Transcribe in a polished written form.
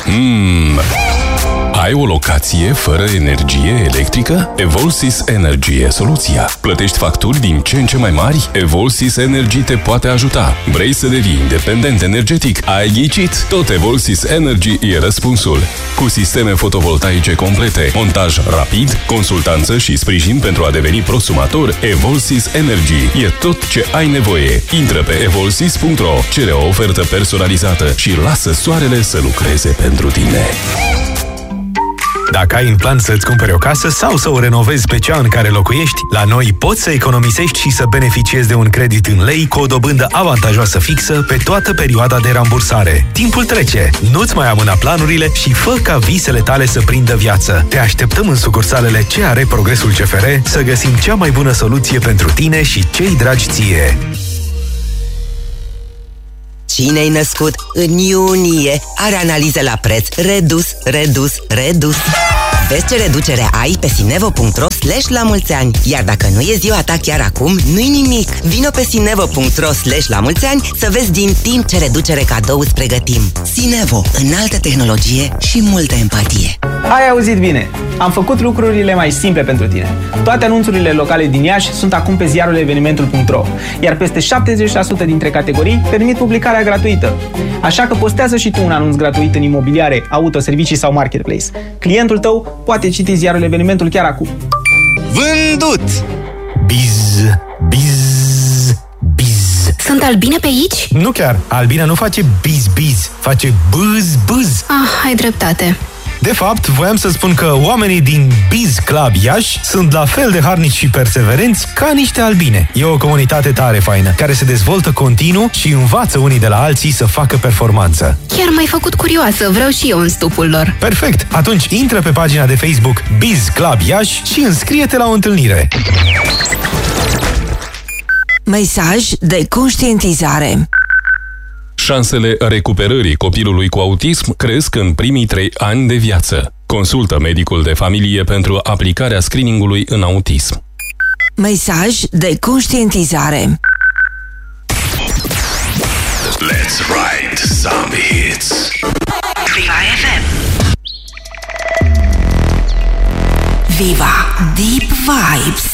Ai o locație fără energie electrică? Evolsys Energy e soluția. Plătești facturi din ce în ce mai mari? Evolsys Energy te poate ajuta. Vrei să devii independent energetic? Ai ghicit? Tot Evolsys Energy e răspunsul. Cu sisteme fotovoltaice complete, montaj rapid, consultanță și sprijin pentru a deveni prosumator, Evolsys Energy e tot ce ai nevoie. Intră pe evolsys.ro, cere o ofertă personalizată și lasă soarele să lucreze pentru tine. Dacă ai în plan să-ți cumperi o casă sau să o renovezi pe cea în care locuiești, la noi poți să economisești și să beneficiezi de un credit în lei cu o dobândă avantajoasă fixă pe toată perioada de rambursare. Timpul trece, nu-ți mai amâna planurile și fă ca visele tale să prindă viață. Te așteptăm în sucursalele CR Progresul CFR să găsim cea mai bună soluție pentru tine și cei dragi ție. Cine-i născut în iunie are analize la preț redus. Vezi ce reducere ai pe sinevo.ro/lamulțeani. Iar dacă nu e ziua ta chiar acum, nu-i nimic. Vino pe sinevo.ro/lamulțeani să vezi din timp ce reducere cadou îți pregătim. Sinevo, înaltă tehnologie și multă empatie. Ai auzit bine! Am făcut lucrurile mai simple pentru tine. Toate anunțurile locale din Iași sunt acum pe ziarul evenimentul.ro, iar peste 70% dintre categorii permit publicarea gratuită. Așa că postează și tu un anunț gratuit în imobiliare, auto, servicii sau marketplace. Clientul tău poate citi ziarul evenimentul chiar acum. Vândut! Biz. Sunt albine pe aici? Nu chiar. Albina nu face biz, face bâz. Ai dreptate. De fapt, voiam să spun că oamenii din Biz Club Iași sunt la fel de harnici și perseverenți ca niște albine. E o comunitate tare faină, care se dezvoltă continuu și învață unii de la alții să facă performanță. Chiar m-ai făcut curioasă, vreau și eu în stupul lor. Perfect! Atunci intră pe pagina de Facebook Biz Club Iași și înscrie-te la o întâlnire. Mesaj de conștientizare. Șansele recuperării copilului cu autism cresc în primii 3 ani de viață. Consultă medicul de familie pentru aplicarea screeningului în autism. Mesaj de conștientizare. Let's ride zombie hits. Viva FM. Viva Deep Vibes.